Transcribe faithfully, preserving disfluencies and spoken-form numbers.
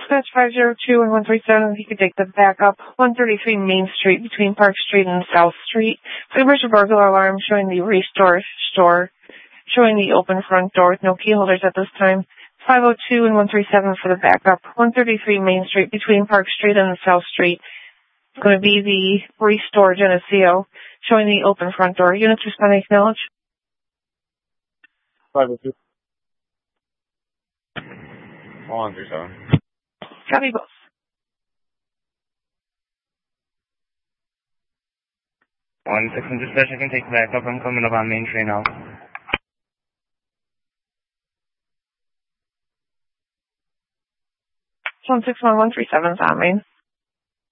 Dispatch five zero two and one three seven, if you could take the backup, one thirty-three Main Street between Park Street and South Street. Commercial burglar alarm showing the Restore store, showing the open front door with no key holders at this time. five oh two and one three seven for the backup, one thirty-three Main Street between Park Street and South Street. It's going to be the Restore Geneseo, showing the open front door. Units responding, acknowledge. five oh two. one three seven. Copy both. one six and dispatch, I can take the backup. I'm coming up on Main Street now. one six one one three seven is on Main.